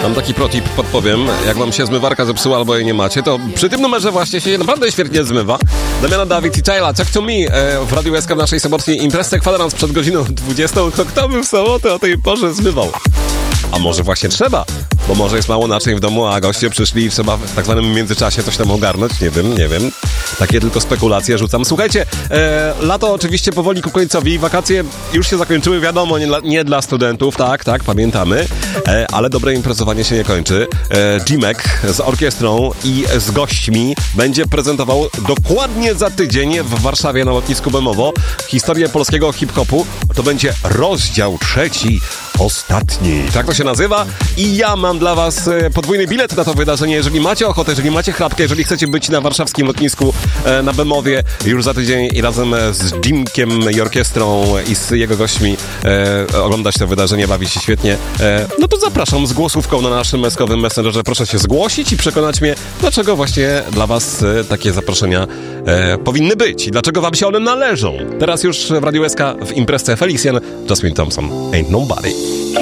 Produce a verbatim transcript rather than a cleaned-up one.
Mam taki protip, podpowiem. Jak wam się zmywarka zepsuła albo jej nie macie, to przy tym numerze właśnie się naprawdę świetnie zmywa. Damiana Dawid i Tyla, Talk to Me e, w Radiu S K w naszej sobotniej imprezie kwadrans przed godziną dwudziestą. To kto by w sobotę o tej porze zmywał? A może właśnie trzeba, bo może jest mało naczyń w domu, a goście przyszli i trzeba w tak zwanym międzyczasie coś tam ogarnąć, nie wiem, nie wiem. Takie tylko spekulacje rzucam. Słuchajcie, e, lato oczywiście powoli ku końcowi, wakacje już się zakończyły, wiadomo, nie dla, nie dla studentów, tak, tak, pamiętamy, e, ale dobre imprezowanie się nie kończy. E, Jimek z orkiestrą i z gośćmi będzie prezentował dokładnie za tydzień w Warszawie na lotnisku Bemowo historię polskiego hip-hopu. To będzie rozdział trzeci, ostatni. Tak to się nazywa i ja mam dla was podwójny bilet na to wydarzenie. Jeżeli macie ochotę, jeżeli macie chrapkę, jeżeli chcecie być na warszawskim lotnisku na Bemowie już za tydzień i razem z Jimkiem i orkiestrą i z jego gośćmi e, oglądać to wydarzenie, bawić się świetnie, e, no to zapraszam z głosówką na naszym meskowym messengerze. Proszę się zgłosić i przekonać mnie, dlaczego właśnie dla was e, takie zaproszenia e, powinny być i dlaczego wam się one należą. Teraz już w Radiu S K w imprezce Felician, Jasmine Thompson, Ain't Nobody.